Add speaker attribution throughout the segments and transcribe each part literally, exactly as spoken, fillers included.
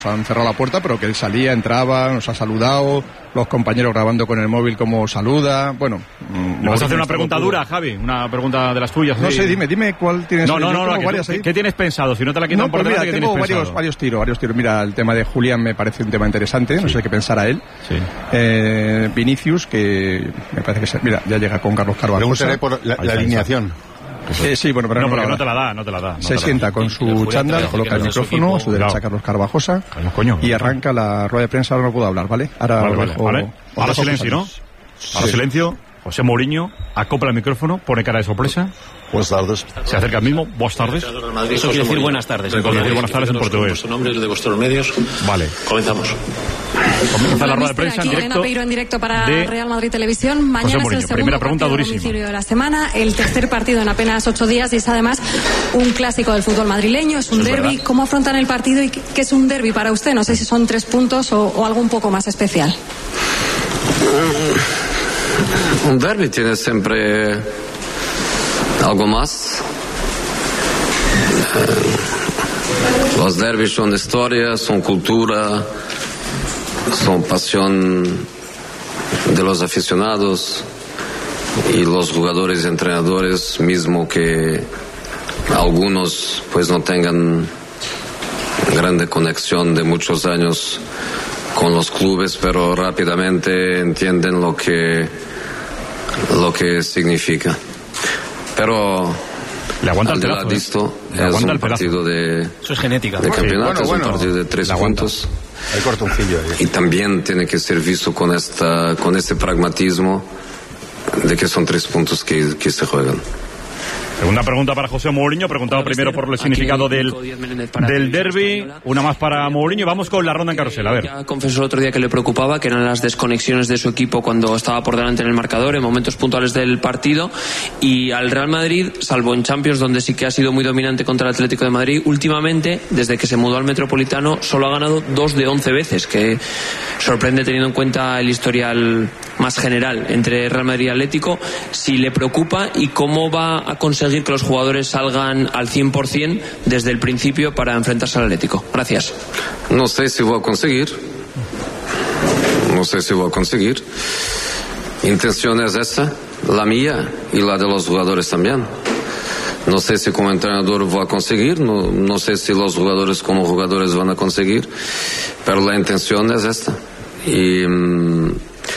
Speaker 1: Han cerrado la puerta, pero que él salía, entraba, nos ha saludado, los compañeros grabando con el móvil como saluda. Bueno,
Speaker 2: ¿me vas a hacer una pregunta dura, Javi? Una pregunta de las tuyas.
Speaker 1: No
Speaker 2: ¿sí?
Speaker 1: sé, dime, dime cuál tienes.
Speaker 2: No, no, no, no
Speaker 1: varias
Speaker 2: tú,
Speaker 1: ahí.
Speaker 2: ¿Qué tienes pensado? Si no te la quitan
Speaker 1: no,
Speaker 2: por
Speaker 1: pues
Speaker 2: delante,
Speaker 1: mira,
Speaker 2: ¿qué
Speaker 1: tengo
Speaker 2: tienes
Speaker 1: varios,
Speaker 2: pensado?
Speaker 1: varios tiros, varios tiros. Mira, el tema de Julián me parece un tema interesante, sí. No sé qué pensar a él.
Speaker 2: Sí.
Speaker 1: Eh, Vinicius, que me parece que se, mira, ya llega con Carlos Carvalho.
Speaker 3: Pregúntale por la, la alineación.
Speaker 1: Eh, sí, bueno, pero
Speaker 2: no,
Speaker 1: no,
Speaker 2: porque
Speaker 1: no,
Speaker 2: no te la da, no te la da. No
Speaker 1: se
Speaker 2: la
Speaker 1: sienta
Speaker 2: da.
Speaker 1: con su chándal, coloca el micrófono, a su derecha
Speaker 2: claro.
Speaker 1: Carlos Carvajosa,
Speaker 2: Carlos, coño,
Speaker 1: y arranca la rueda de prensa. Ahora no puedo hablar, ¿vale? Ahora
Speaker 2: vale,
Speaker 1: lo
Speaker 2: vale,
Speaker 1: dejo,
Speaker 2: vale. Ahora silencio, ¿no? Ahora
Speaker 1: Sí.
Speaker 2: silencio. José Mourinho acopla el micrófono, pone cara de sorpresa.
Speaker 3: Buenas tardes.
Speaker 2: Se acerca al mismo. Buenas tardes.
Speaker 4: Eso quiere decir buenas tardes.
Speaker 2: Quiere decir buenas tardes en portugués.
Speaker 4: Vuestro nombre y el de vuestros medios.
Speaker 2: Vale.
Speaker 4: Comenzamos.
Speaker 2: Comienza la rueda de prensa en
Speaker 5: aquí
Speaker 2: directo.
Speaker 5: Elena Peiro en directo para
Speaker 2: de
Speaker 5: Real Madrid Televisión. Mañana
Speaker 2: José
Speaker 5: es el
Speaker 2: Mourinho.
Speaker 5: segundo
Speaker 2: Primera pregunta
Speaker 5: partido
Speaker 2: durísima.
Speaker 5: a domicilio de la semana, el tercer partido en apenas ocho días y es además un clásico del fútbol madrileño, es un
Speaker 2: Eso es
Speaker 5: derbi.
Speaker 2: verdad.
Speaker 5: ¿Cómo afrontan el partido y qué qué es un derbi para usted? No sé si son tres puntos o, o algo un poco más especial.
Speaker 6: Un derbi tiene siempre algo más. Eh, los derbis son historia, son cultura, son pasión de los aficionados y los jugadores y entrenadores, mismo que algunos pues no tengan grande conexión de muchos años con los clubes, pero rápidamente entienden lo que lo que significa. Pero
Speaker 2: Le aguanta el
Speaker 6: al de
Speaker 2: pedazo,
Speaker 6: la visto
Speaker 2: ¿eh? Le
Speaker 6: es
Speaker 2: aguanta
Speaker 6: un
Speaker 2: el pedazo.
Speaker 6: partido de,
Speaker 4: Eso es genética.
Speaker 6: de campeonato,
Speaker 3: Sí, bueno,
Speaker 6: es un
Speaker 3: bueno.
Speaker 6: partido de tres
Speaker 2: Le aguanta.
Speaker 6: puntos
Speaker 3: Hay cortoncillo ahí.
Speaker 6: y también tiene que ser visto con esta con este pragmatismo de que son tres puntos que, que se juegan.
Speaker 2: Segunda pregunta para José Mourinho, preguntado primero por el significado del, del derbi. Una más para Mourinho. Vamos con la ronda en carrusel. A ver.
Speaker 7: Ya confesó el otro día que le preocupaba, que eran las desconexiones de su equipo cuando estaba por delante en el marcador, en momentos puntuales del partido. Y al Real Madrid, salvo en Champions, donde sí que ha sido muy dominante contra el Atlético de Madrid, últimamente, desde que se mudó al Metropolitano, solo ha ganado dos de once veces, que sorprende teniendo en cuenta el historial más general entre Real Madrid y Atlético. Si le preocupa y cómo va a conseguir que los jugadores salgan al cien por ciento desde el principio para enfrentarse al Atlético. Gracias.
Speaker 6: No sé si voy a conseguir. No sé si voy a conseguir. Intención es esa, la mía y la de los jugadores también. No sé si como entrenador voy a conseguir, no, no sé si los jugadores como jugadores van a conseguir, pero la intención es esta. Y mmm,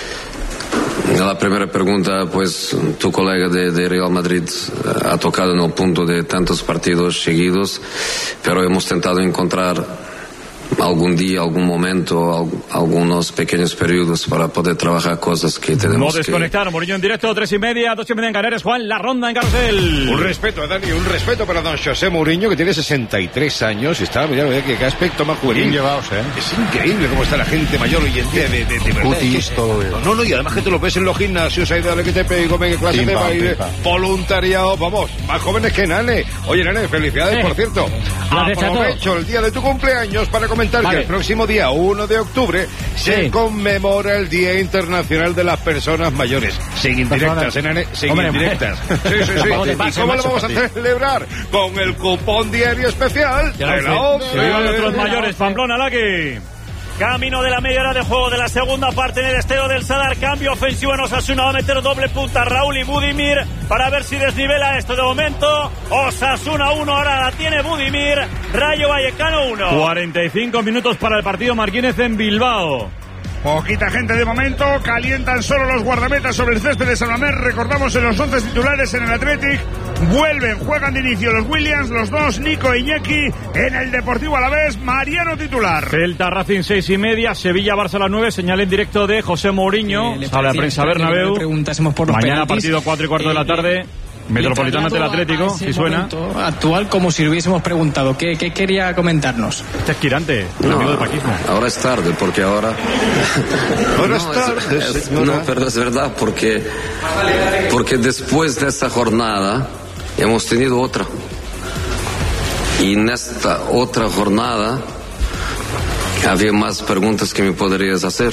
Speaker 6: la primera pregunta, pues tu colega de, de Real Madrid uh, ha tocado en el punto de tantos partidos seguidos, pero hemos tentado encontrar algún día, algún momento, al, algunos pequeños periodos para poder trabajar cosas que tenemos
Speaker 2: No desconectar, que... Mourinho en directo, tres y media, dos y media en Canarias. Juan, la ronda en carrusel.
Speaker 8: Un respeto, Dani, un respeto para don José Mourinho, que tiene sesenta y tres años y está, mira, mira qué, qué aspecto más juvenil.
Speaker 3: Bien llevados, ¿eh?
Speaker 8: Es increíble cómo está la gente mayor hoy en día, de, de, de verdad.
Speaker 3: Cutis, todo bien.
Speaker 8: No, no, y además que tú lo ves en los gimnasios, ahí dale que te pego, que clase
Speaker 3: Pim,
Speaker 8: de
Speaker 3: pam,
Speaker 8: baile,
Speaker 3: pim, pam.
Speaker 8: voluntariado, vamos, más jóvenes que Nane. Oye, Nane, felicidades,
Speaker 9: Eh.
Speaker 8: por cierto.
Speaker 9: Gracias a
Speaker 8: Aprovecho el día de tu cumpleaños para comentar
Speaker 9: Vale.
Speaker 8: que el próximo día uno de octubre se
Speaker 9: Sí.
Speaker 8: conmemora el Día Internacional de las Personas Mayores. Sin indirectas, ¿eh, Nane? Sin
Speaker 9: Hombre,
Speaker 8: indirectas. Sí, sí, sí.
Speaker 9: Tampoco te
Speaker 8: ¿Y
Speaker 9: pases,
Speaker 8: cómo lo
Speaker 9: macho,
Speaker 8: vamos a
Speaker 9: para ti.
Speaker 8: celebrar? Con el cupón diario especial
Speaker 9: Ya
Speaker 8: de
Speaker 9: lo
Speaker 8: la
Speaker 9: sé.
Speaker 8: ONCE.
Speaker 2: Que vivan nuestros mayores, Pamplona, Laki.
Speaker 10: Camino de la media hora de juego de la segunda parte en el Estadio del Sadar. Cambio ofensivo en Osasuna. Va a meter doble punta Raúl y Budimir para ver si desnivela esto de momento. Osasuna uno, ahora la tiene Budimir. Rayo Vallecano uno.
Speaker 2: cuarenta y cinco minutos para el partido Marquínez en Bilbao.
Speaker 11: Poquita gente de momento, calientan solo los guardametas sobre el césped de San Mamés. Recordamos en los once titulares en el Athletic. Vuelven, juegan de inicio los Williams, los dos, Nico e Iñaki. En el Deportivo Alavés, Mariano titular.
Speaker 2: Celta Racing seis y media, Sevilla Barça a las nueve. Señal en directo de José Mourinho.
Speaker 7: Eh,
Speaker 2: Sala de prensa Bernabéu.
Speaker 7: Por los
Speaker 2: Mañana
Speaker 7: penaltis.
Speaker 2: partido cuatro y cuarto de la tarde. Metropolitano ante el Atlético, si suena.
Speaker 7: Actual, como si le hubiésemos preguntado. ¿Qué, qué quería comentarnos?
Speaker 2: Este es Quirante, el
Speaker 6: No,
Speaker 2: amigo del paquismo.
Speaker 6: ahora es tarde, porque ahora...
Speaker 8: Ahora
Speaker 6: no,
Speaker 8: es tarde,
Speaker 6: es- es-
Speaker 8: señora.
Speaker 6: no, pero es verdad, porque, porque después de esta jornada hemos tenido otra. Y en esta otra jornada había más preguntas que me podrías hacer.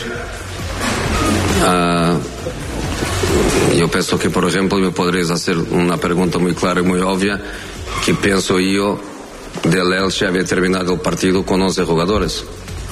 Speaker 6: Ah, yo pienso que, por ejemplo, me podrías hacer una pregunta muy clara y muy obvia, que pienso yo del Elche había terminado el partido con once jugadores.